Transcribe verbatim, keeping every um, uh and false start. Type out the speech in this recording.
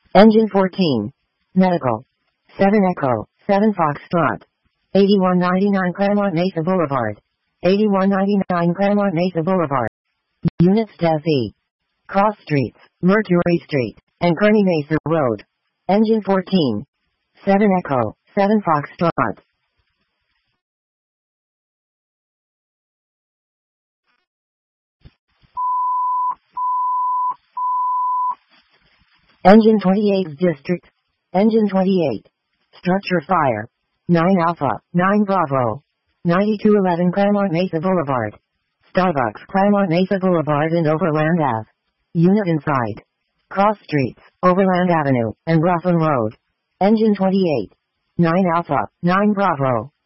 Engine fourteen. Medical. seven Echo, seven Foxtrot. eighty-one ninety-nine Claremont Mesa Boulevard. eighty-one ninety-nine Claremont Mesa Boulevard. Units T S E. Cross Streets, Mercury Street, and Kearny Mesa Road. Engine fourteen. seven Echo, seven Foxtrot. Engine twenty-eight District. Engine twenty-eight. Structure Fire. nine Alpha, nine Bravo. ninety-two eleven Claremont Mesa Boulevard. Starbucks Claremont Mesa Boulevard and Overland Ave. Unit inside. Cross Streets, Overland Avenue, and Roslyn Road. Engine twenty-eight. nine Alpha, nine Bravo.